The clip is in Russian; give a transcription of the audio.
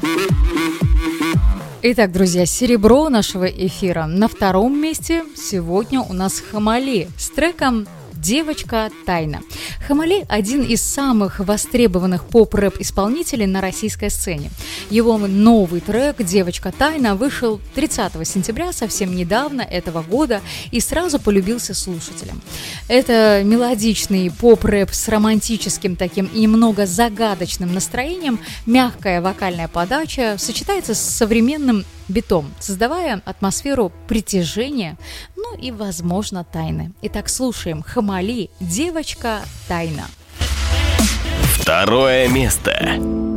Итак, друзья, серебро нашего эфира. На втором месте сегодня у нас Хамали с треком «Девочка Тайна». Хамали – один из самых востребованных поп-рэп-исполнителей на российской сцене. Его новый трек «Девочка Тайна» вышел 30 сентября, совсем недавно этого года, и сразу полюбился слушателям. Это мелодичный поп-рэп с романтическим таким и немного загадочным настроением, мягкая вокальная подача сочетается с современным битом, создавая атмосферу притяжения, ну и, возможно, тайны. Итак, слушаем Хамали «Девочка Тайна». Второе место.